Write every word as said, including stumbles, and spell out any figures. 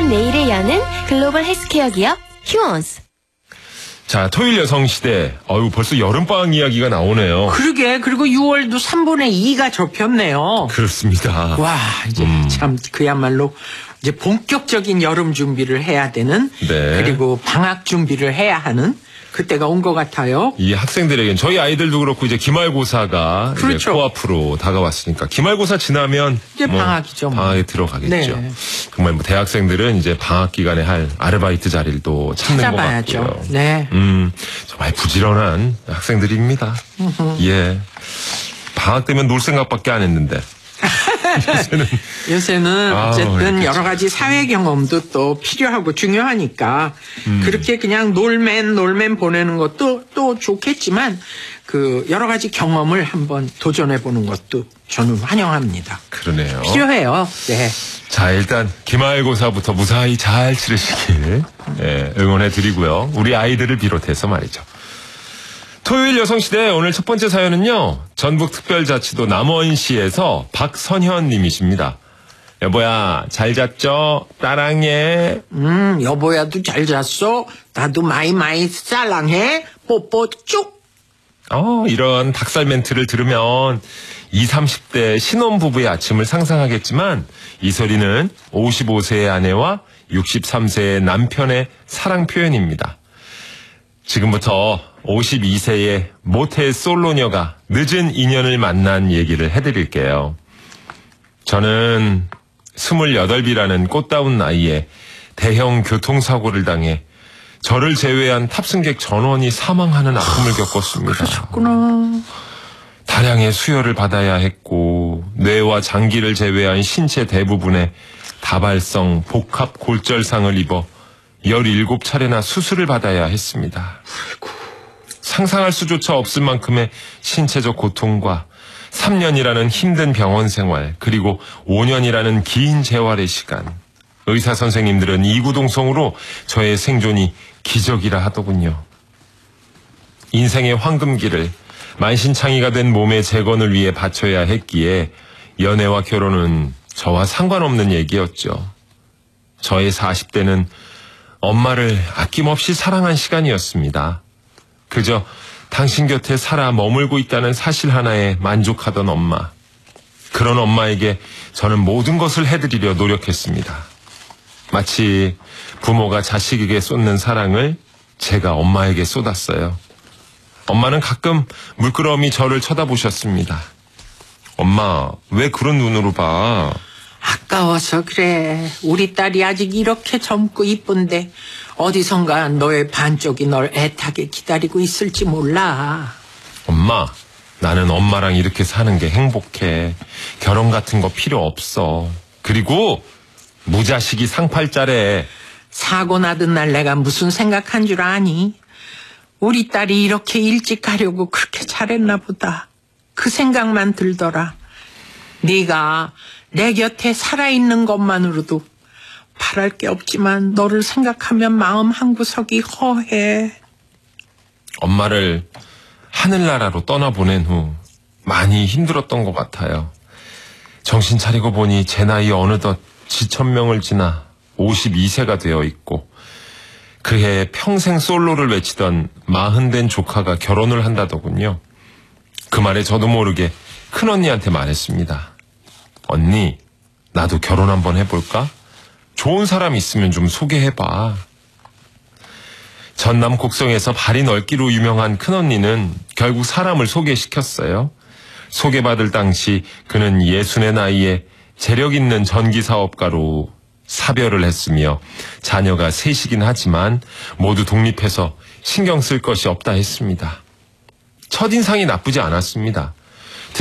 모든 내일을 여는 글로벌 헬스케어 기업 휴원스. 자, 토요일 여성시대. 어유 벌써 여름방학 이야기가 나오네요. 그러게. 그리고 유월도 삼분의 이가 접혔네요. 그렇습니다. 와, 이제 음. 참 그야말로 이제 본격적인 여름 준비를 해야 되는, 네. 그리고 방학 준비를 해야 하는 그때가 온 것 같아요. 이 학생들에겐 저희 아이들도 그렇고 이제 기말고사가 그렇죠. 이제 코앞으로 다가왔으니까 기말고사 지나면 이제 뭐 방학이죠. 뭐. 방학에 들어가겠죠. 네. 정말 뭐 대학생들은 이제 방학 기간에 할 아르바이트 자리를 또 찾는 것 찾아봐야죠. 같고요. 네. 음, 정말 부지런한 학생들입니다. 예. 방학 때면 놀 생각밖에 안 했는데. 요새는 요새는 아우, 어쨌든 그렇죠. 여러 가지 사회 경험도 또 필요하고 중요하니까 음. 그렇게 그냥 놀맨 놀맨 보내는 것도 또 좋겠지만 그 여러 가지 경험을 한번 도전해 보는 것도 저는 환영합니다. 그러네요. 필요해요. 네. 자, 일단 기말고사부터 무사히 잘 치르시길 예, 응원해 드리고요. 우리 아이들을 비롯해서 말이죠. 토요일 여성시대 오늘 첫 번째 사연은요. 전북특별자치도 남원시에서 박선현 님이십니다. 여보야 잘 잤죠? 따랑해. 음, 여보야도 잘 잤어? 나도 마이 마이 사랑해? 뽀뽀 쭉. 어, 이런 닭살 멘트를 들으면 이십, 삼십 대 신혼부부의 아침을 상상하겠지만 이 소리는 오십오 세의 아내와 육십삼 세의 남편의 사랑 표현입니다. 지금부터 오십이 세의 모태 솔로녀가 늦은 인연을 만난 얘기를 해드릴게요. 저는 스물여덟이라는 꽃다운 나이에 대형 교통사고를 당해 저를 제외한 탑승객 전원이 사망하는 아픔을 겪었습니다. 그러셨구나. 다량의 수혈을 받아야 했고 뇌와 장기를 제외한 신체 대부분에 다발성 복합 골절상을 입어 열일곱 차례나 수술을 받아야 했습니다. 상상할 수조차 없을 만큼의 신체적 고통과 삼 년이라는 힘든 병원 생활, 그리고 오 년이라는 긴 재활의 시간. 의사 선생님들은 이구동성으로 저의 생존이 기적이라 하더군요. 인생의 황금기를 만신창이가 된 몸의 재건을 위해 바쳐야 했기에 연애와 결혼은 저와 상관없는 얘기였죠. 저의 사십 대는 엄마를 아낌없이 사랑한 시간이었습니다. 그저 당신 곁에 살아 머물고 있다는 사실 하나에 만족하던 엄마. 그런 엄마에게 저는 모든 것을 해드리려 노력했습니다. 마치 부모가 자식에게 쏟는 사랑을 제가 엄마에게 쏟았어요. 엄마는 가끔 물끄러미 저를 쳐다보셨습니다. 엄마, 왜 그런 눈으로 봐? 아까워서 그래. 우리 딸이 아직 이렇게 젊고 이쁜데 어디선가 너의 반쪽이 널 애타게 기다리고 있을지 몰라. 엄마, 나는 엄마랑 이렇게 사는 게 행복해. 결혼 같은 거 필요 없어. 그리고 무자식이 상팔자래. 사고 나던 날 내가 무슨 생각한 줄 아니? 우리 딸이 이렇게 일찍 가려고 그렇게 잘했나 보다. 그 생각만 들더라. 네가 내 곁에 살아있는 것만으로도 바랄 게 없지만 너를 생각하면 마음 한구석이 허해. 엄마를 하늘나라로 떠나보낸 후 많이 힘들었던 것 같아요. 정신 차리고 보니 제 나이 어느덧 지천명을 지나 오십이 세가 되어 있고 그해 평생 솔로를 외치던 마흔 된 조카가 결혼을 한다더군요. 그 말에 저도 모르게 큰언니한테 말했습니다. 언니, 나도 결혼 한번 해볼까? 좋은 사람 있으면 좀 소개해봐. 전남 곡성에서 발이 넓기로 유명한 큰언니는 결국 사람을 소개시켰어요. 소개받을 당시 그는 예순의 나이에 재력 있는 전기사업가로 사별을 했으며 자녀가 셋이긴 하지만 모두 독립해서 신경 쓸 것이 없다 했습니다. 첫인상이 나쁘지 않았습니다.